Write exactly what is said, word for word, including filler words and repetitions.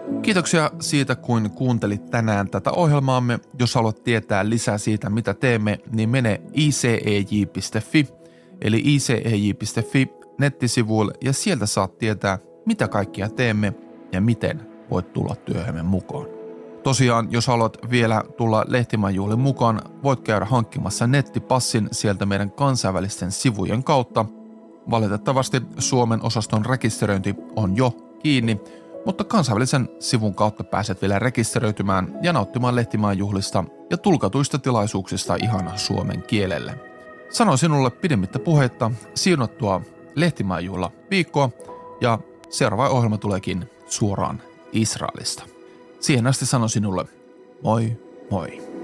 Kiitoksia siitä, kun kuuntelit tänään tätä ohjelmaamme. Jos haluat tietää lisää siitä, mitä teemme, niin mene i c e j piste f i eli i c e j piste f i nettisivuille ja sieltä saat tietää, mitä kaikkia teemme ja miten voit tulla työhömme mukaan. Tosiaan, jos haluat vielä tulla Lehtimäen mukaan, voit käydä hankkimassa nettipassin sieltä meidän kansainvälisten sivujen kautta. Valitettavasti Suomen osaston rekisteröinti on jo kiinni, mutta kansainvälisen sivun kautta pääset vielä rekisteröitymään ja nauttimaan Lehtimäen juhlista ja tulkatuista tilaisuuksista ihan suomen kielelle. Sanon sinulle pidemmittä puheitta siunattua Lehtimäen juhla viikkoa ja seuraava ohjelma tuleekin suoraan Israelista. Siihen asti sanon sinulle moi moi.